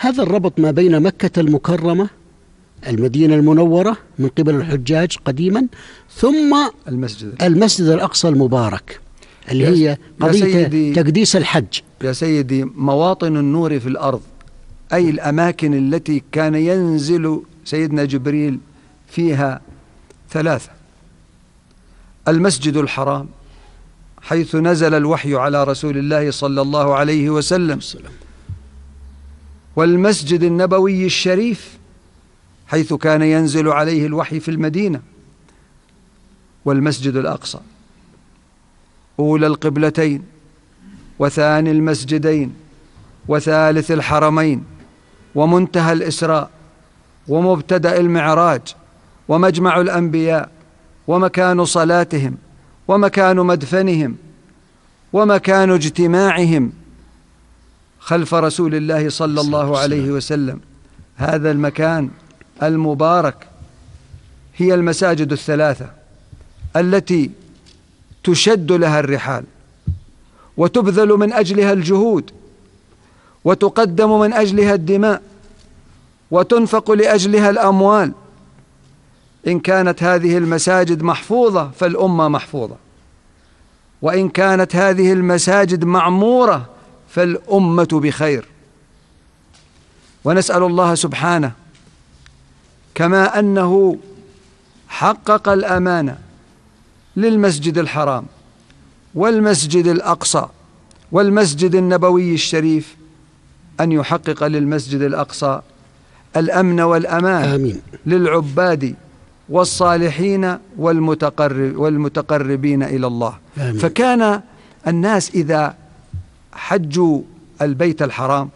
هذا الربط ما بين مكة المكرمة المدينة المنورة من قبل الحجاج قديما، ثم المسجد الأقصى المبارك اللي هي قضية تقديس الحج. يا سيدي، مواطن النور في الأرض أي الأماكن التي كان ينزل سيدنا جبريل فيها 3: المسجد الحرام حيث نزل الوحي على رسول الله صلى الله عليه وسلم، والمسجد النبوي الشريف حيث كان ينزل عليه الوحي في المدينة، والمسجد الأقصى أولى القبلتين وثاني المسجدين وثالث الحرمين ومنتهى الإسراء ومبتدأ المعراج ومجمع الأنبياء ومكان صلاتهم ومكان مدفنهم ومكان اجتماعهم خلف رسول الله صلى الله عليه وسلم. هذا المكان المبارك هي المساجد 3 التي تشد لها الرحال وتبذل من أجلها الجهود وتقدم من أجلها الدماء وتنفق لأجلها الأموال. إن كانت هذه المساجد محفوظة فالأمة محفوظة، وإن كانت هذه المساجد معمورة فالأمة بخير. ونسأل الله سبحانه كما أنه حقق الأمانة للمسجد الحرام والمسجد الأقصى والمسجد النبوي الشريف أن يحقق للمسجد الأقصى الأمن والأمان. آمين. للعباد والصالحين والمتقربين إلى الله. آمين. فكان الناس إذا حجوا البيت الحرام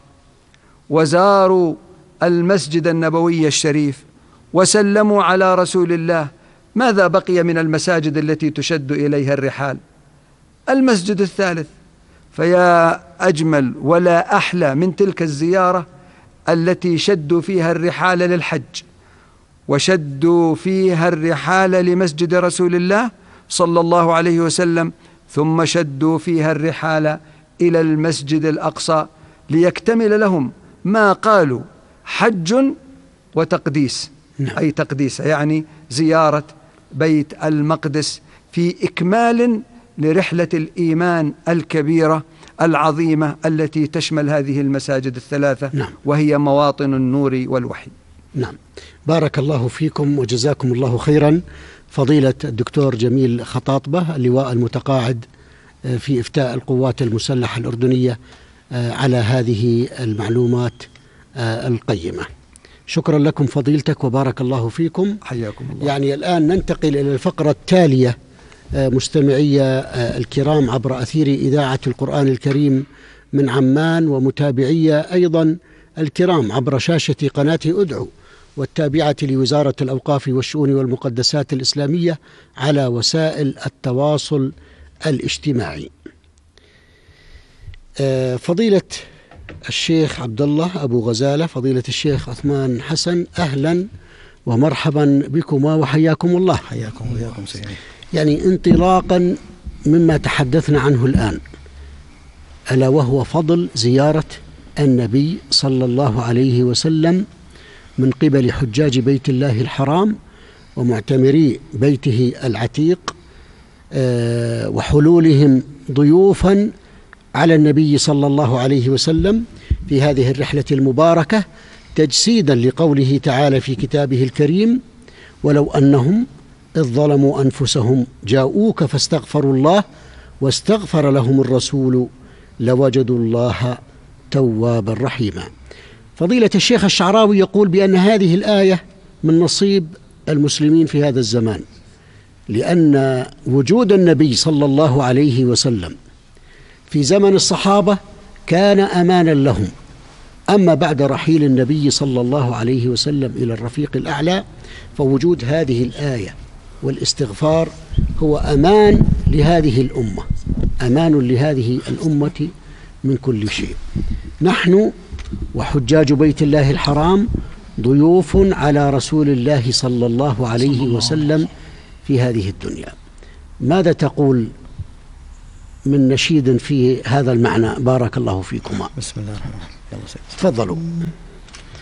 وزاروا المسجد النبوي الشريف وسلموا على رسول الله، ماذا بقي من المساجد التي تشد إليها الرحال؟ المسجد الثالث. فيا أجمل ولا أحلى من تلك الزيارة التي شدوا فيها الرحال للحج وشدوا فيها الرحال لمسجد رسول الله صلى الله عليه وسلم، ثم شدوا فيها الرحال إلى المسجد الأقصى ليكتمل لهم ما قالوا حج وتقديس. أي تقديس يعني زيارة بيت المقدس في إكمال لرحلة الإيمان الكبيرة العظيمة التي تشمل هذه المساجد 3. نعم. وهي مواطن النور والوحي. نعم. بارك الله فيكم وجزاكم الله خيرا فضيلة الدكتور جميل خطاطبة، اللواء المتقاعد في إفتاء القوات المسلحة الأردنية، على هذه المعلومات القيمة. شكرا لكم فضيلتك وبارك الله فيكم. حياكم الله. يعني الآن ننتقل إلى الفقرة التالية. مستمعي الكرام عبر أثير إذاعة القرآن الكريم من عمان، ومتابعي أيضا الكرام عبر شاشة قناة أدعو والتابعة لوزارة الأوقاف والشؤون والمقدسات الإسلامية على وسائل التواصل الاجتماعي. فضيلة الشيخ عبد الله أبو غزالة، فضيلة الشيخ عثمان حسن، أهلا ومرحبا بكما وحياكم الله. حياكم وياكم سيدي. يعني انطلاقا مما تحدثنا عنه الآن، ألا وهو فضل زيارة النبي صلى الله عليه وسلم من قبل حجاج بيت الله الحرام ومعتمري بيته العتيق، وحلولهم ضيوفا على النبي صلى الله عليه وسلم في هذه الرحلة المباركة، تجسيدا لقوله تعالى في كتابه الكريم: ولو أنهم إذ ظلموا أنفسهم جاءوك فاستغفروا الله واستغفر لهم الرسول لوجدوا الله توابا رحيما. فضيلة الشيخ الشعراوي يقول بأن هذه الآية من نصيب المسلمين في هذا الزمان، لأن وجود النبي صلى الله عليه وسلم في زمن الصحابة كان أمانا لهم، أما بعد رحيل النبي صلى الله عليه وسلم إلى الرفيق الأعلى فوجود هذه الآية والاستغفار هو أمان لهذه الأمة، أمان لهذه الأمة من كل شيء. نحن وحجاج بيت الله الحرام ضيوف على رسول الله صلى الله عليه وسلم في هذه الدنيا. ماذا تقول من نشيد في هذا المعنى؟ بارك الله فيكما. بسم الله الرحمن الرحيم. تفضلوا.